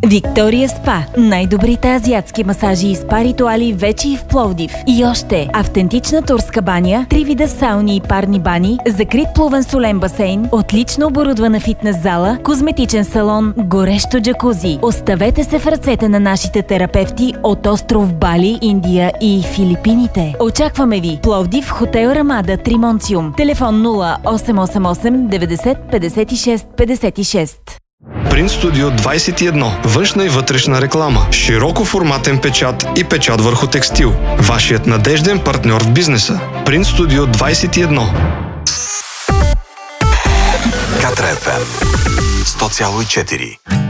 Виктория Спа. Най-добрите азиатски масажи и спа ритуали вече и в Пловдив. И още автентична турска баня, 3 вида сауни и парни бани, закрит плувен солен басейн, отлично оборудвана фитнес зала, козметичен салон, горещо джакузи. Оставете се в ръцете на нашите терапевти от остров Бали, Индия и Филипините. Очакваме ви. Пловдив, хотел Рамада, Тримонциум. Телефон 0888 90 56 56. Принт Студио 21. Външна и вътрешна реклама. Широкоформатен печат и печат върху текстил. Вашият надежден партньор в бизнеса. Принт Студио 21. Катра FM 100,4.